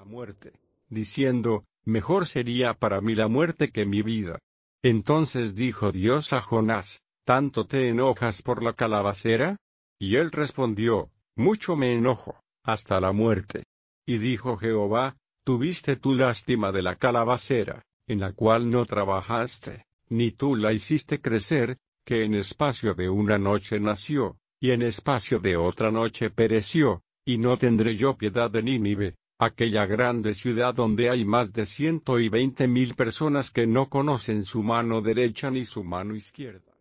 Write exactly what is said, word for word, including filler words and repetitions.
la muerte, diciendo, mejor sería para mí la muerte que mi vida. Entonces dijo Dios a Jonás, ¿tanto te enojas por la calabacera? Y él respondió, mucho me enojo, hasta la muerte. Y dijo Jehová, ¿tuviste tú lástima de la calabacera, en la cual no trabajaste, ni tú la hiciste crecer, que en espacio de una noche nació, y en espacio de otra noche pereció? Y no tendré yo piedad de Nínive, aquella grande ciudad donde hay más de ciento y veinte mil personas que no conocen su mano derecha ni su mano izquierda.